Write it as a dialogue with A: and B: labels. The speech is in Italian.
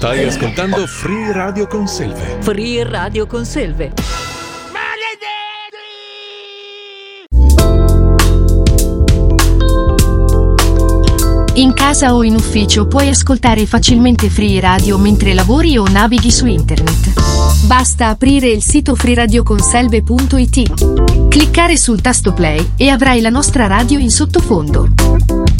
A: Stai ascoltando Free Radio Conselve.
B: Free Radio Conselve.
C: In casa o in ufficio puoi ascoltare facilmente Free Radio mentre lavori o navighi su internet. Basta aprire il sito freeradioconselve.it, cliccare sul tasto play e avrai la nostra radio in sottofondo.